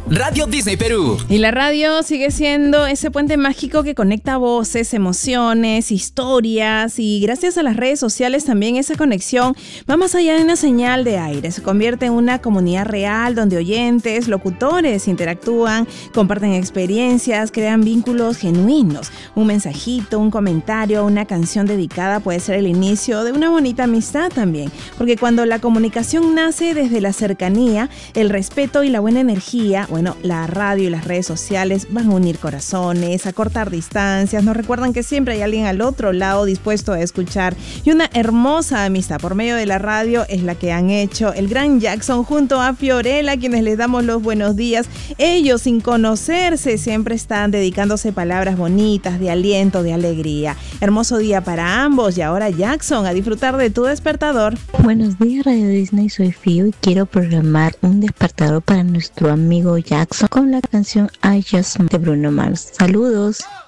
Radio Disney Perú. Y la radio sigue siendo ese puente mágico que conecta voces, emociones, historias, y gracias a las redes sociales también esa conexión va más allá de una señal de aire. Se convierte en una comunidad real donde oyentes, locutores interactúan, comparten experiencias, crean vínculos genuinos. Un mensajito, un comentario, una canción dedicada puede ser el inicio de una bonita amistad también, porque cuando la comunicación nace desde la cercanía, el respeto y la buena energía, bueno, la radio y las redes sociales van a unir corazones, a cortar distancias. Nos recuerdan que siempre hay alguien al otro lado dispuesto a escuchar, y una hermosa amistad por medio de la radio es la que han hecho el gran Jackson junto a Fiorella, quienes les damos los buenos días. Ellos, sin conocerse, siempre están dedicándose palabras bonitas, de aliento, de alegría. Hermoso día para ambos. Y ahora, Jackson, a disfrutar de tu despertador. Buenos días, Radio Disney, soy Fío y quiero programar un despertador para nuestro amigo Jackson con la canción I Just Met de Bruno Mars. Saludos.